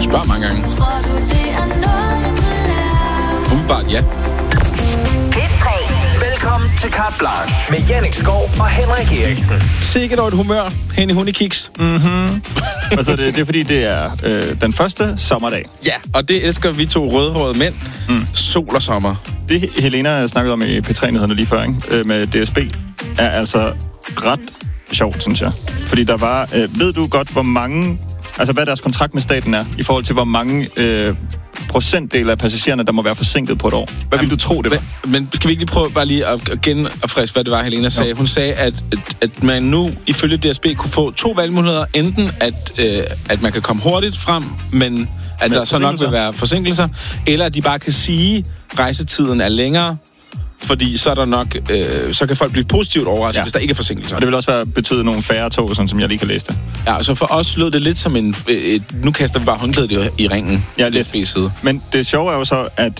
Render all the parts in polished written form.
spørger mange gange. Umiddelbart, ja. P3. Velkommen til Carte Blanche med Jannik Skov og Henrik Eriksen. Sikkert et humør hen i hundekiks. Altså, det er fordi, det er den første sommerdag. Ja, og det elsker vi to rødhårede mænd. Sol og sommer. Det, Helena snakkede om i P3-nyhederne lige før, ikke? Med DSB, er altså ret sjovt, synes jeg. Fordi der var... ved du godt, hvor mange... Altså, hvad deres kontrakt med staten er, i forhold til, hvor mange procentdel af passagererne, der må være forsinket på et år? Hvad vil du tro, det var? Men skal vi ikke lige prøve bare lige at genopfriske, hvad det var, Helena sagde? Hun sagde, at man nu, ifølge DSB, kunne få 2 valgmuligheder. Enten, at man kan komme hurtigt frem, men at der så nok vil være forsinkelser, eller at de bare kan sige, at rejsetiden er længere, fordi så er der nok, så kan folk blive positivt overrasket, hvis der ikke er forsinkelser. Og det vil også betyde nogle færre tog, sådan som jeg lige kan læse det. Ja, så for os lød det lidt som nu kaster vi bare håndklædet i ringen. Ja, lidt. Men det sjove er jo så, at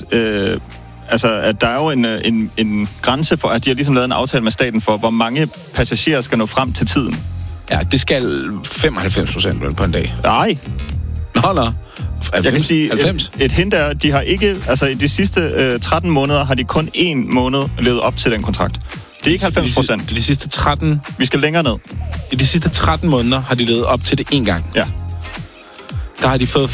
at der er jo en grænse for, at de har ligesom lavet en aftale med staten for, hvor mange passagerer skal nå frem til tiden. Ja, det skal 95% på en dag. Nej. Nå. 90, jeg kan sige, 90. Et hint er, at de har ikke, altså i de sidste 13 måneder, har de kun 1 måned levet op til den kontrakt. Det er ikke 90%. De sidste 13... Vi skal længere ned. I de sidste 13 måneder har de levet op til det 1 gang. Ja. Der har de fået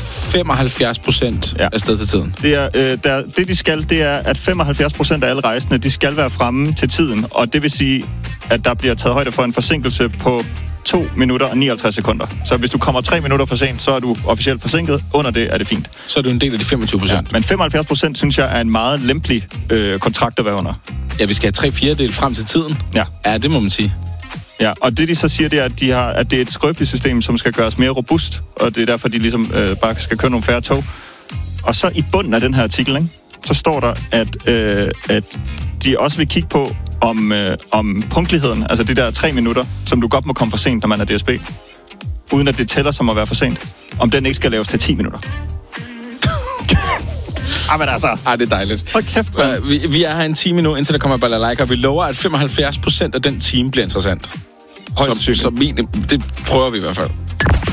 75% afsted til tiden. Det de skal, det er, at 75% af alle rejsende, de skal være fremme til tiden. Og det vil sige, at der bliver taget højde for en forsinkelse på 2 minutter og 59 sekunder. Så hvis du kommer 3 minutter for sent, så er du officielt forsinket. Under det er det fint. Så er du en del af de 25%. Ja, men 75% synes jeg er en meget lempelig kontrakt at være under. Ja, vi skal have 3/4 frem til tiden. Ja, det må man sige. Ja, og det de så siger, det er, at det er et skrøbeligt system, som skal gøres mere robust, og det er derfor, de ligesom bare skal køre nogle færre tog. Og så i bunden af den her artikel, ikke, så står der, at de også vil kigge på, om punktligheden, altså de der 3 minutter, som du godt må komme for sent, når man er DSB, uden at det tæller som at være for sent, om den ikke skal laves til 10 minutter. Men altså... det er dejligt. Hold kæft, man. Vi er her en time nu, indtil der kommer balalaika, og vi lover, at 75% af den time bliver interessant. Så det prøver vi i hvert fald.